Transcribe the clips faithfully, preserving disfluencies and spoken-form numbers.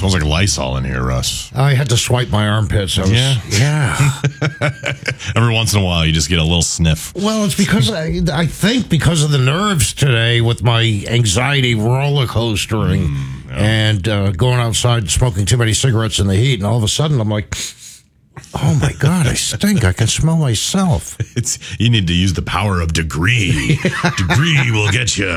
smells like Lysol in here, Russ. I had to swipe my armpits. I was, Yeah. Yeah. Every once in a while, you just get a little sniff. Well, it's because I, I think because of the nerves today with my anxiety roller coastering Mm, yeah. and uh, going outside and smoking too many cigarettes in the heat, and all of a sudden I'm like, oh my God, I stink. I can smell myself. It's you need to use the power of degree. Degree will get you.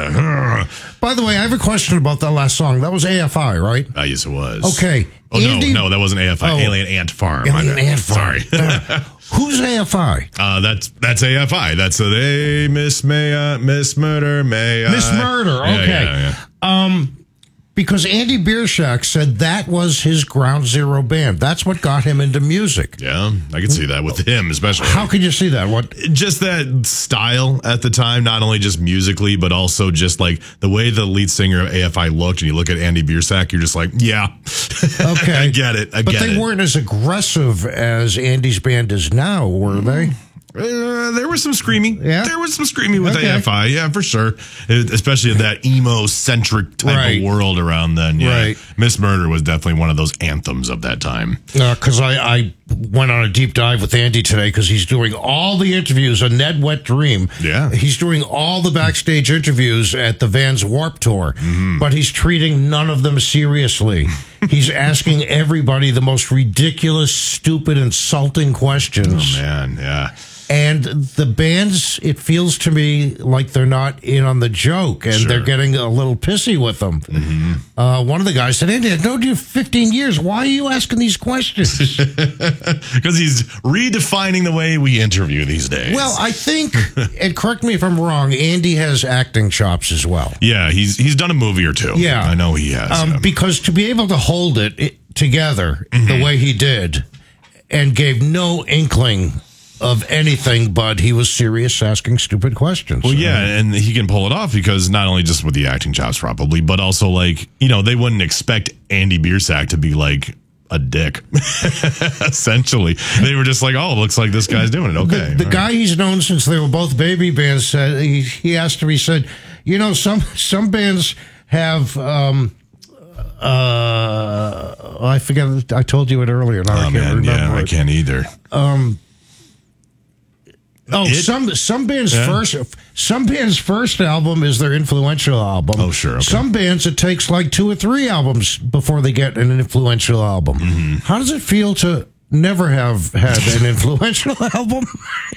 By the way, I have a question about that last song. That was A F I, right? Ah, yes, it was. Okay. Oh, Andy- no, no, that wasn't A F I. Oh. Alien Ant Farm. My Alien bad. Ant Farm. Sorry. Uh, who's A F I? Uh, that's that's A F I. That's a they Miss May uh, Miss Murder May. Miss Murder. Yeah, Okay. yeah, yeah. Um, because Andy Bierschak said that was his Ground Zero band. That's what got him into music. Yeah, I can see that with him, especially. How could you see that? What? Just that style at the time, not only just musically, but also just like the way the lead singer of A F I looked. And you look at Andy Bierschak, you're just like, yeah, Okay, I get it. I but get they it. weren't as aggressive as Andy's band is now, were they? Uh, there was some screaming. Yeah? There was some screaming with Okay. A F I. Yeah, for sure. It- especially in that emo-centric type Right. of world around then. Yeah. Right. Miss Murder was definitely one of those anthems of that time. Because I, I went on a deep dive with Andy today because he's doing all the interviews on Ned Wet Dream. Yeah. He's doing all the backstage interviews at the Vans Warped Tour, Mm-hmm. but he's treating none of them seriously. He's asking everybody the most ridiculous, stupid, insulting questions. Man, yeah. And the bands, it feels to me like they're not in on the joke, and Sure. they're getting a little pissy with them. Mm-hmm. Uh, one of the guys said, Andy, I've known you fifteen years. Why are you asking these questions? Because he's redefining the way we interview these days. Well, I think, and correct me if I'm wrong, Andy has acting chops as well. yeah, he's he's done a movie or two. Yeah. I know he has. Um, yeah. because to be able to hold it, it together Mm-hmm. the way he did and gave no inkling of anything, but he was serious asking stupid questions. Well, yeah, and he can pull it off because not only just with the acting chops, probably, but also like you know they wouldn't expect Andy Bierschak to be like a dick. Essentially, they were just like, "Oh, looks like this guy's doing it." Okay, The, the all guy he's known since they were both baby bands said he, he asked him. He said, "You know, some some bands have." Um, uh, I forget. I told you it earlier. Now right. I Oh can't man, remember yeah, I it. can't either. Oh, It- some some bands Yeah. first some bands first album is their influential album. Oh, sure, okay. Some bands it takes like two or three albums before they get an influential album. Mm-hmm. How does it feel to never have had an influential album?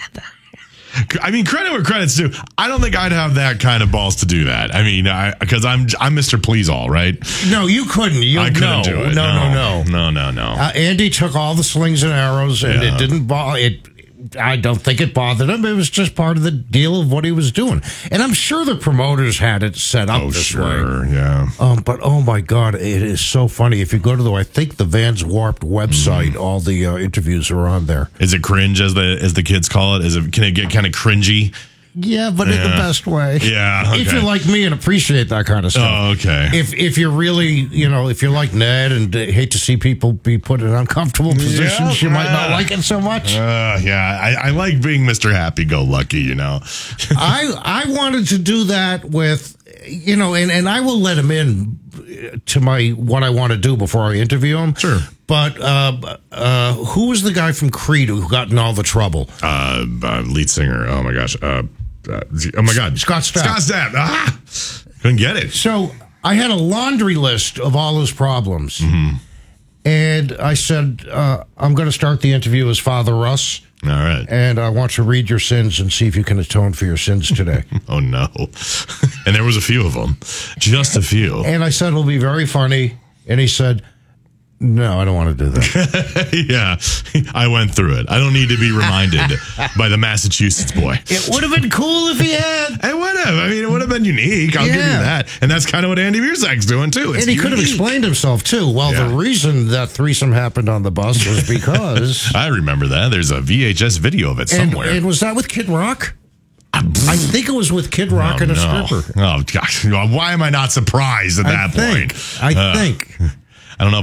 I mean, credit where credit's due. I don't think I'd have that kind of balls to do that. I mean, because I'm I'm Mister Please All, right? No, you couldn't. You I couldn't no, do it. No, no, no. no, no, no. Uh, Andy took all the slings and arrows, and Yeah. it didn't bother it. I don't think it bothered him. It was just part of the deal of what he was doing, and I'm sure the promoters had it set up oh, this way. sure, yeah. Um, but oh my God, it is so funny. If you go to the, I think the Vans Warped website, Mm-hmm. all the uh, interviews are on there. Is it cringe as the as the kids call it? Is it can it get kind of cringy? Yeah, but in the Yeah. best way. Yeah, If okay. you're like me and appreciate that kind of stuff. Oh, okay. If if you're really, you know, if you're like Ned and uh, hate to see people be put in uncomfortable positions, you might not yeah. like it so much. Uh, yeah, I, I like being Mister Happy Go Lucky, you know. I I wanted to do that with, you know, and, and I will let him in to my what I want to do before I interview him. Sure. But uh, uh, who was the guy from Creed who got in all the trouble? Uh, uh lead singer. Oh my gosh. Uh, uh oh my God. Scott Stapp. Scott Stapp. Ah, couldn't get it. So I had a laundry list of all his problems. Mm-hmm. And I said, uh, I'm going to start the interview as Father Russ. All right. And I want you to read your sins and see if you can atone for your sins today. Oh no. And there was a few of them. Just a few. And I said, it'll be very funny. And he said, no, I don't want to do that. Yeah. I went through it. I don't need to be reminded by the Massachusetts boy. It would have been cool if he had. It would have. I mean, it would have been unique. I'll give you Yeah. that. And that's kind of what Andy Bierschak's doing, too. It's And he could have unique. explained himself, too. Well, Yeah. the reason that threesome happened on the bus was because... I remember that. There's a V H S video of it and, somewhere. and was that with Kid Rock? I think it was with Kid Rock Oh, and a no. stripper. Oh, gosh. Why am I not surprised at I that think. point? I Uh, think.